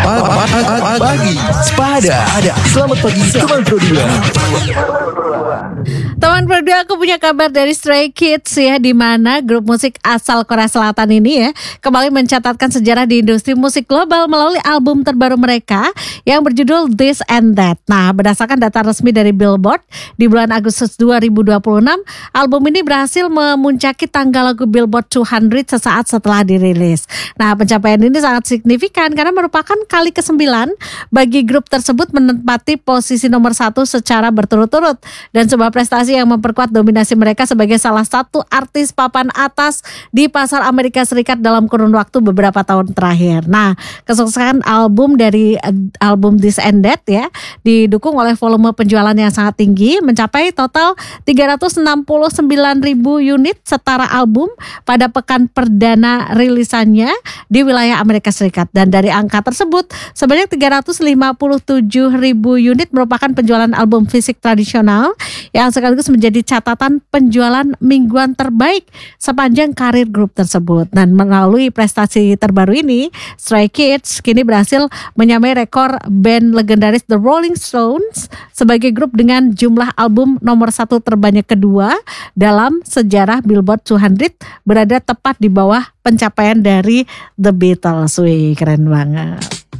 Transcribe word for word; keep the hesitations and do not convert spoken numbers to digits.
Pagi Sepada. Selamat pagi teman Pro dua. Teman Pro dua, aku punya kabar dari Stray Kids ya, di mana grup musik asal Korea Selatan ini ya kembali mencatatkan sejarah di industri musik global melalui album terbaru mereka yang berjudul This and That. Nah, berdasarkan data resmi dari Billboard di bulan Agustus dua ribu dua puluh enam, album ini berhasil memuncaki tangga lagu Billboard dua ratus sesaat setelah dirilis. Nah, pencapaian ini sangat signifikan karena merupakan kali kesembilan bagi grup tersebut menempati posisi nomor satu secara berturut-turut, dan sebuah prestasi yang memperkuat dominasi mereka sebagai salah satu artis papan atas di pasar Amerika Serikat dalam kurun waktu beberapa tahun terakhir. Nah, kesuksesan album dari album This and That ya didukung oleh volume penjualan yang sangat tinggi, mencapai total tiga ratus enam puluh sembilan ribu unit setara album pada pekan perdana rilisannya di wilayah Amerika Serikat. Dan dari angka tersebut, sebanyak tiga ratus lima puluh tujuh ribu unit merupakan penjualan album fisik tradisional yang sekaligus menjadi catatan penjualan mingguan terbaik sepanjang karir grup tersebut. Dan melalui prestasi terbaru ini, Stray Kids kini berhasil menyamai rekor band legendaris The Rolling Stones sebagai grup dengan jumlah album nomor satu terbanyak kedua dalam sejarah Billboard dua ratus, berada tepat di bawah pencapaian dari The Beatles. Wih, keren banget.